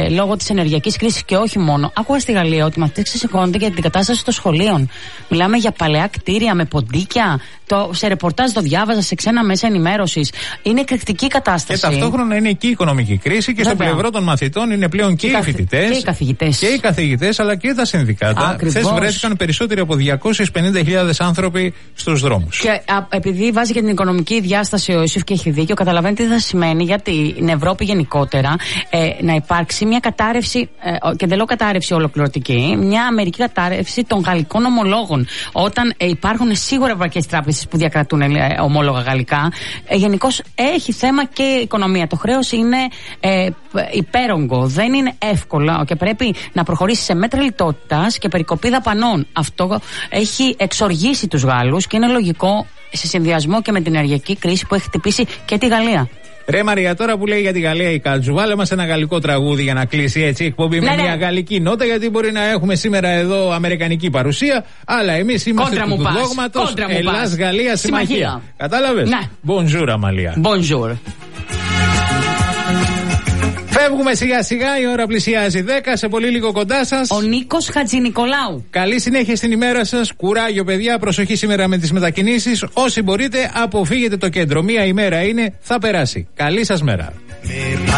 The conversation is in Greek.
λόγω της ενεργειακής κρίσης και όχι μόνο. Άκουγα στη Γαλλία ότι μαθητές ξεσηκώνονται για την κατάσταση των σχολείων. Μιλάμε για παλαιά κτίρια με ποντίκια. Σε ρεπορτάζ το διάβαζα σε ξένα μέσα ενημέρωσης. Είναι εκρηκτική κατάσταση. Και ταυτόχρονα είναι και η οικονομική κρίση και στο πλευρό των μαθητών είναι πλέον και οι φοιτητές. Και οι καθηγητές αλλά και τα συνδικάτα. Χθες βρέθηκαν περισσότεροι από 250.000 άνθρωποι στους δρόμους. Και επειδή βάζει και την οικονομική διάσταση ο Ιωσήφ και έχει δίκιο, καταλαβαίνετε τι θα σημαίνει για την Ευρώπη γενικότερα να υπάρξει μια κατάρρευση, και δεν λέω κατάρρευση ολοκληρωτική, μια αμερική κατάρρευση των γαλλικών ομολόγων. Όταν υπάρχουν σίγουρα ευρωπαϊκές τράπεζες που διακρατούν ομόλογα γαλλικά, γενικώς έχει θέμα και η οικονομία. Το χρέος είναι υπέρογκο, δεν είναι εύκολο και πρέπει να προχωρήσει σε μέτρα λιτότητας και περικοπή δαπανών. Αυτό έχει εξοργήσει τους Γάλλους και είναι λογικό σε συνδυασμό και με την ενεργειακή κρίση που έχει χτυπήσει και τη Γαλλία. Ρε Μαρία, τώρα που λέει για τη Γαλλία η Κάτζου, βάλε μας ένα γαλλικό τραγούδι για να κλείσει έτσι η εκπομπή με μια γαλλική νότα, γιατί μπορεί να έχουμε σήμερα εδώ αμερικανική παρουσία, αλλά εμείς είμαστε του δόγματος Ελλάς-Γαλλία συμμαχία. Κατάλαβες? Ναι. Bonjour, Αμαλία. Bonjour. Φεύγουμε σιγά σιγά, η ώρα πλησιάζει 10, σε πολύ λίγο κοντά σας ο Νίκος Χατζηνικολάου. Καλή συνέχεια στην ημέρα σας, κουράγιο παιδιά, προσοχή σήμερα με τις μετακινήσεις. Όσοι μπορείτε αποφύγετε το κέντρο, μία ημέρα είναι, θα περάσει. Καλή σας μέρα.